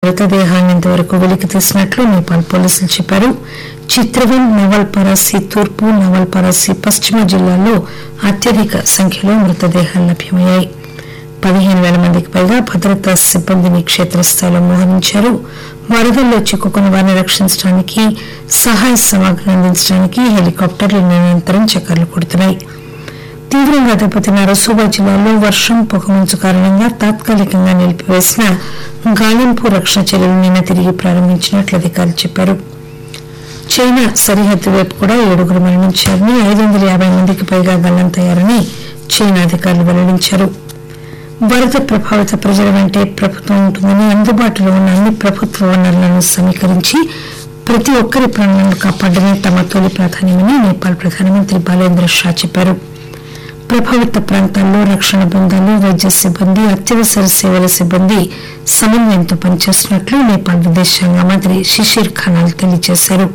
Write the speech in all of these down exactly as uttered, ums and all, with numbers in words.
మృతదేహాన్ని ఇంతవరకు వెలికి తీసినట్లు నేపాల్ పోలీసులు చెప్పారు. చిత్రవన్, నవల్ పరాసి తూర్పు, నవల్ పరాసి పశ్చిమ జిల్లాల్లో అత్యధిక సంఖ్యలో మృతదేహాలు లభ్యమయ్యాయి. పదిహేను వేల మందికి పైగా భద్రతా సిబ్బందిని క్షేత్రస్థాయిలో మోహరించారు. వరదల్లో చిక్కుకున్న వారిని రక్షించడానికి, సహాయ సామగ్రిని అందించడానికి హెలికాప్టర్లు నిరంతరం చక్కర్లు కొడుతున్నాయి. తీవ్రంగా దెబ్బతిన్న రసూబా జిల్లాలో వర్షం, పొగమంచు కారణంగా తాత్కాలికంగా నిలిపివేసిన గాలింపు రక్షణ చర్యలు నిన్న తిరిగి ప్రారంభించినట్లు అధికారులు చెప్పారు. చైనా సరిహద్దు వైపు కూడా ఏడుగురు మరణించారని, ఐదు వందల యాభై మందికి పైగా గల్లంతయ్యారని చైనా అధికారులు వెల్లడించారు. వరద ప్రభావిత ప్రజల వెంటే ప్రభుత్వం ఉంటుందని, అందుబాటులో ఉన్న అన్ని ప్రభుత్వ వనరులను సమీకరించి ప్రతి ఒక్కరి ప్రాణాలను కాపాడమే తమ తొలి ప్రాధాన్యమని నేపాల్ ప్రధానమంత్రి బాలేంద్ర షా చెప్పారు. ప్రభావిత ప్రాంతాల్లో రక్షణ బృందాలు, వైద్య సిబ్బంది, అత్యవసర సేవల సిబ్బంది సమన్వయంతో పనిచేస్తున్నట్లు నేపాల్ విదేశాంగ మంత్రి శిశిర్ ఖనాల్ తెలియజేశారు.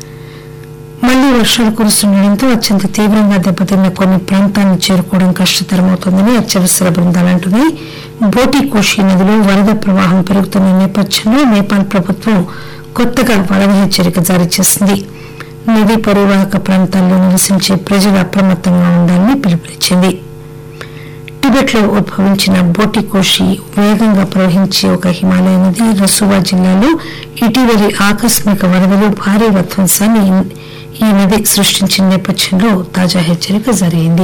మళ్లీ వర్షాలు కురుస్తుండటంతో అత్యంత తీవ్రంగా దెబ్బతిన్న కొన్ని ప్రాంతాలను చేరుకోవడం కష్టతరమవుతోందని అత్యవసర బృందాలు అంటున్నాయి. బోటి కోషి నదిలో వరద ప్రవాహం పెరుగుతున్న నేపథ్యంలో నేపాల్ ప్రభుత్వం కొత్తగా వరద హెచ్చరిక జారీ చేసింది. నదీ పరివాహక ప్రాంతాల్లో నివసించే ప్రజలు అప్రమత్తంగా ఉండాలని పిలుపునిచ్చింది. టిబెట్ లో ఉద్భవించిన బోటి కోషి వేగంగా ప్రవహించే ఒక హిమాలయ నది రసూబా జిల్లాలో ఇటీవలి ఆకస్మిక వరదలు భారీ విధ్వంసాన్ని ఈ నది సృష్టించిన నేపథ్యంలో తాజా హెచ్చరిక జారీ అయింది.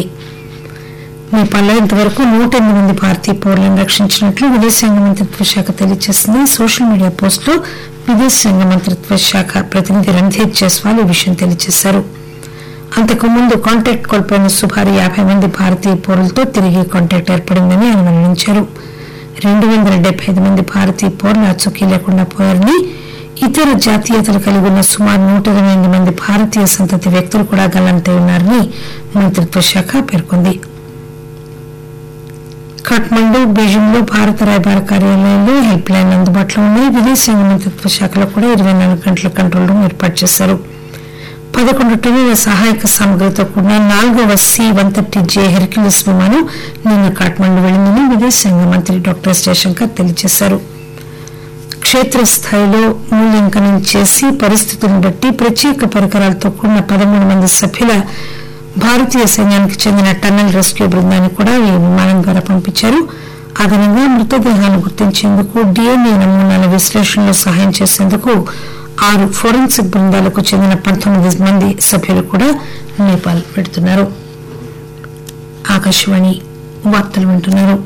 నేపాల్లో ఇంతవరకు నూట ఎనిమిది మంది భారతీయ పౌరులను రక్షించినట్లు విదేశాంగ మంత్రిత్వ శాఖ తెలియజేసింది. సోషల్ మీడియా పోస్టులో విదేశాంగ మంత్రిత్వ శాఖ ప్రతినిధి రణ్ధీర్ జైస్వాల్ ఈ విషయం తెలియజేశారు. అంతకుముందు కాంటాక్ట్ కోల్పోయిన సుమారు యాభై మంది భారతీయ పౌరులతో తిరిగి కాంటాక్ట్ ఏర్పడిందని ఆయన వెల్లడించారు. రెండు వందల డెబ్బై ఐదు మంది భారతీయ పౌరులు అచుకీ లేకుండా పోయారని, ఇతర జాతీయతలు కలిగి ఉన్న సుమారు నూట ఇరవై ఎనిమిది మంది భారతీయ సంతతి వ్యక్తులు కూడా గల్లంతై ఉన్నారని మంత్రిత్వ శాఖ పేర్కొంది. ఖాట్మండు, బీజింగ్ లో భారత రాయబార కార్యాలయాల్లో హెల్ప్ లైన్ అందుబాటులో ఉన్నాయి. విదేశాంగ మంత్రిత్వ శాఖలో కూడా ఇరవై నాలుగు గంటల కంట్రోల్ రూమ్ ఏర్పాటు చేశారు. పదకొండు టన్నుల సహాయక సామగ్రితో కూడిన నాలుగవ C one thirty J Hercules విమానం నిన్న ఖాట్మండు వెళ్లిందని విదేశాంగ మంత్రి డాక్టర్ ఎస్ జయశంకర్ తెలియజేశారు. క్షేత్రస్థాయిలో మూల్యాంకనం చేసి పరిస్థితులను బట్టి ప్రత్యేక పరికరాలతో కూడిన పదమూడు మంది సభ్యుల భారతీయ సైన్యానికి చెందిన టన్నల్ రెస్క్యూ బృందాన్ని కూడా ఈ విమానం ద్వారా పంపించారు. అదనంగా మృతదేహాలను గుర్తించేందుకు, డిఎన్ఏ నమూనాల విశ్లేషణలో సహాయం చేసేందుకు ఆరు ఫోరెన్సిక్ బృందాలకు చెందిన పంతొమ్మిది మంది సభ్యులు కూడా నేపాల్ పెడుతున్నారు. ఆకాశవాణి వార్తలు వింటున్నారు.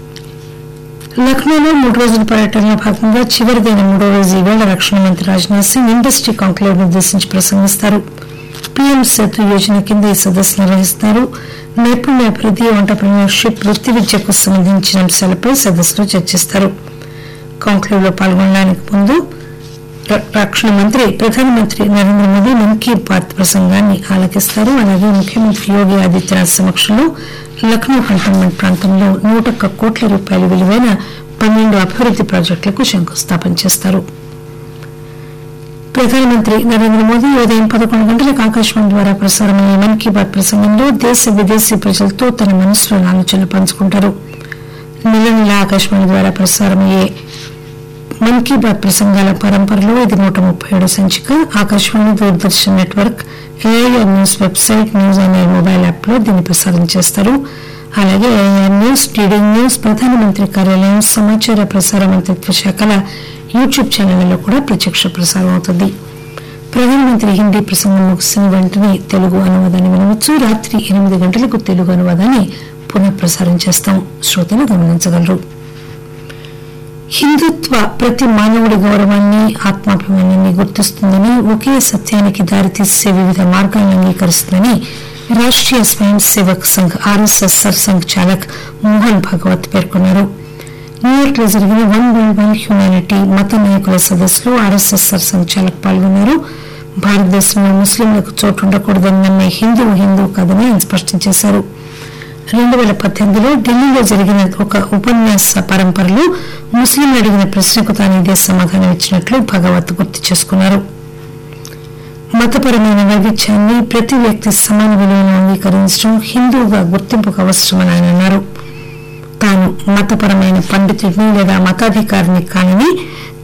లక్నోలో మూడు రోజుల పర్యటనలో భాగంగా చివరిదైన మూడో రోజు ఈవేళ రక్షణ మంత్రి రాజ్నాథ్ సింగ్ ఇండస్ట్రీ కాంక్లేవ్ ఉద్దేశించి ప్రసంగిస్తారు. పీఎం సేతు యోజన కింద ఈ సదస్సు నిర్వహిస్తారు. నైపుణ్యాభివృద్ధి, ఎంటర్ప్రెన్యూర్షిప్, వృత్తి విద్యకు సంబంధించిన అంశాలపై సదస్సులో చర్చిస్తారు. కాంక్లేవ్ లో పాల్గొనడానికి ముందు రక్షణ మంత్రి ప్రధానమంత్రి నరేంద్ర మోదీ మన్ కీ బాత్ ప్రసంగాన్ని ఆలకిస్తారు. అలాగే ముఖ్యమంత్రి యోగి ఆదిత్యనాథ్ సమక్షంలో లక్నో కంటోన్మెంట్ ప్రాంతంలో నూట ఒక్క కోట్ల రూపాయల విలువైన పన్నెండు అభివృద్ది ప్రాజెక్టులకు శంకుస్థాపన చేస్తారు. ప్రధానమంత్రి నరేంద్ర మోదీ ఉదయం పదకొండు గంటలకు ఆకాశవాణి ద్వారా ప్రసారమయ్యే మన్ కీ బాత్ ప్రసంగంలో దేశ విదేశీ ప్రజలతో తన మనసులోని ఆలోచనలు పంచుకుంటారు. నెల నెల ఆకాశవాణి ద్వారా ప్రసారమయ్యే మన్ కీ బాత్ ప్రసంగాల పరంపరలో ఇది నూట ముప్పై ఏడు సంచిక. Akashvani, Doordarshan network, AIR news website, news on air mobile app లో దీన్ని ప్రసారం చేస్తారు. అలాగే ఏఐఆర్ న్యూస్, డీడీ న్యూస్, ప్రధానమంత్రి కార్యాలయం, సమాచార ప్రసార మంత్రిత్వ శాఖల యూట్యూబ్ ఛానళ్లలో కూడా ప్రత్యక్ష ప్రసారం అవుతుంది. ప్రధానమంత్రి హిందీ ప్రసంగం ముగిసిన వెంటనే తెలుగు అనువాదాన్ని వినవచ్చు. రాత్రి ఎనిమిది గంటలకు తెలుగు అనువాదాన్ని పునః ప్రసారం చేస్తాం. శ్రోతలు గమనించగలరు. హిందుత్వ ప్రతి మానవుడి గౌరవాన్ని, ఆత్మాభిమానాన్ని గుర్తిస్తుందని, ఒకే సత్యానికి దారితీసే వివిధ మార్గాలను అంగీకరిస్తుందని రాష్ట్రీయ స్వయం సేవక్ సంఘ్ ఆర్ఎస్ఎస్ సర్సంఘ్ చాలక్ మోహన్ భాగవత్ పేర్కొన్నారు. న్యూయార్క్ లో జరిగిన వన్ వరల్డ్ వన్ హ్యూమానిటీ మత నాయకుల సదస్సులో ఆర్ఎస్ఎస్ సర్సంఘ్ చాలక్ పాల్గొన్నారు. భారతదేశంలో ముస్లింలకు చోటు ఉండకూడదని నమ్మే హిందువు హిందువు కాదని ఆయన స్పష్టం చేశారు. రెండు వేల పద్దెనిమిదిలో ఢిల్లీలో జరిగిన ఒక ఉపన్యాస పరంపరలో ముస్లింలు అడిగిన ప్రశ్నకు తాను ఇదే సమాధానం ఇచ్చినట్లు భగవత్ గుర్తు చేసుకున్నారు. మతపరమైన వైవిధ్యాన్ని, ప్రతి వ్యక్తి సమాన విలువను అంగీకరించడం హిందువుగా గుర్తింపుకు అవసరమని ఆయన అన్నారు. తాను మతపరమైన పండితుడిని లేదా మతాధికారిని కానని,